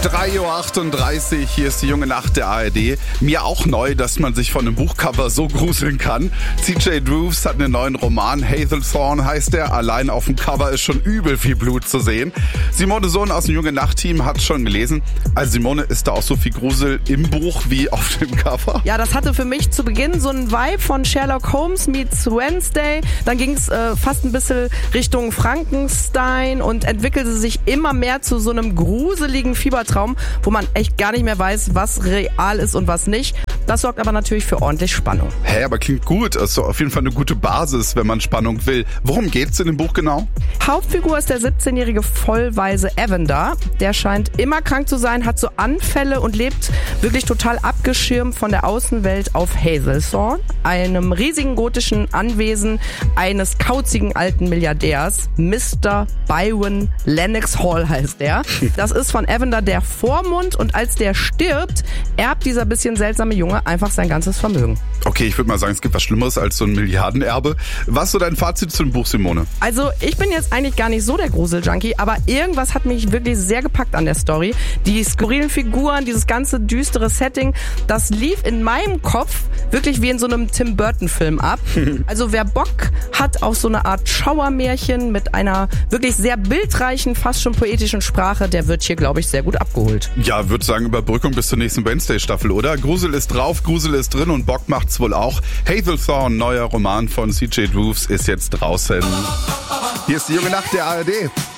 3:38 Uhr, hier ist die junge Nacht der ARD. Mir auch neu, dass man sich von einem Buchcover so gruseln kann. CJ Drews hat einen neuen Roman, Hazelthorne heißt er. Allein auf dem Cover ist schon übel viel Blut zu sehen. Simone Sohn aus dem junge Nacht-Team hat schon gelesen. Also Simone, ist da auch so viel Grusel im Buch wie auf dem Cover? Ja, das hatte für mich zu Beginn so einen Vibe von Sherlock Holmes meets Wednesday. Dann ging es fast ein bisschen Richtung Frankenstein und entwickelte sich immer mehr zu so einem gruseligen Fiebertraum, wo man echt gar nicht mehr weiß, was real ist und was nicht. Das sorgt aber natürlich für ordentlich Spannung. Hä, aber klingt gut. Das ist auf jeden Fall eine gute Basis, wenn man Spannung will. Worum geht's in dem Buch genau? Hauptfigur ist der 17-jährige vollweise Evander. Der scheint immer krank zu sein, hat so Anfälle und lebt wirklich total abgeschirmt von der Außenwelt auf Hazelthorne, einem riesigen gotischen Anwesen eines kauzigen alten Milliardärs. Mr. Byron Lennox Hall heißt er. Das ist von Evander der Vormund und als der stirbt, erbt dieser bisschen seltsame Junge einfach sein ganzes Vermögen. Okay, ich würde mal sagen, es gibt was Schlimmeres als so ein Milliardenerbe. Was ist so dein Fazit zu dem Buch, Simone? Also ich bin jetzt eigentlich gar nicht so der Grusel-Junkie, aber irgendwas hat mich wirklich sehr gepackt an der Story. Die skurrilen Figuren, dieses ganze düstere Setting, das lief in meinem Kopf wirklich wie in so einem Tim Burton-Film ab. Also wer Bock hat auf so eine Art Schauermärchen mit einer wirklich sehr bildreichen, fast schon poetischen Sprache, der wird hier, glaube ich, sehr gut abgeholt. Ja, würde sagen, Überbrückung bis zur nächsten Wednesday-Staffel, oder? Grusel ist drauf, Grusel ist drin und Bock macht's wohl auch. Hazelthorne, neuer Roman von CJ Drews, ist jetzt draußen. Hier ist die junge Nacht der ARD.